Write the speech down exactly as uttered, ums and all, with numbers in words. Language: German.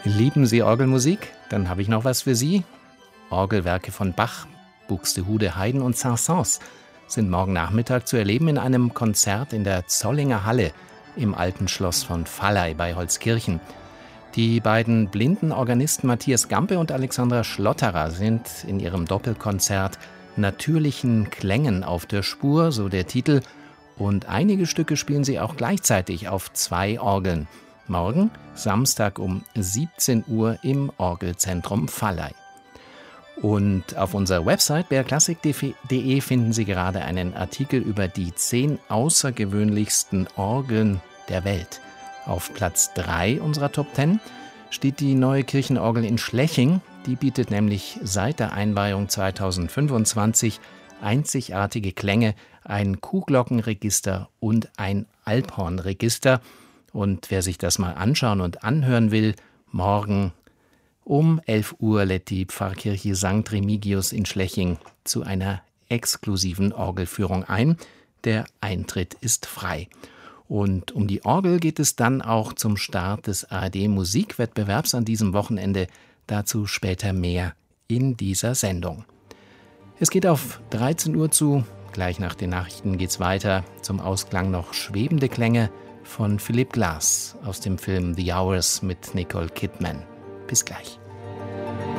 Lieben Sie Orgelmusik? Dann habe ich noch was für Sie. Orgelwerke von Bach, Buxtehude, Haydn und Saint-Saëns sind morgen Nachmittag zu erleben in einem Konzert in der Zollinger Halle im alten Schloss von Valley bei Holzkirchen. Die beiden blinden Organisten Matthias Gampe und Alexandra Schlotterer sind in ihrem Doppelkonzert natürlichen Klängen auf der Spur, so der Titel, und einige Stücke spielen sie auch gleichzeitig auf zwei Orgeln. Morgen, Samstag um siebzehn Uhr im Orgelzentrum Valley. Und auf unserer Website b r klassik punkt d e finden Sie gerade einen Artikel über die zehn außergewöhnlichsten Orgeln der Welt. Auf Platz drei unserer Top zehn steht die neue Kirchenorgel in Schleching. Die bietet nämlich seit der Einweihung zweitausendfünfundzwanzig einzigartige Klänge, ein Kuhglockenregister und ein Alphornregister. Und wer sich das mal anschauen und anhören will, morgen um elf Uhr lädt die Pfarrkirche Sankt Remigius in Schleching zu einer exklusiven Orgelführung ein. Der Eintritt ist frei. Und um die Orgel geht es dann auch zum Start des A R D-Musikwettbewerbs an diesem Wochenende. Dazu später mehr in dieser Sendung. Es geht auf dreizehn Uhr zu. Gleich nach den Nachrichten geht's weiter. Zum Ausklang noch schwebende Klänge von Philip Glass aus dem Film The Hours mit Nicole Kidman. Bis gleich.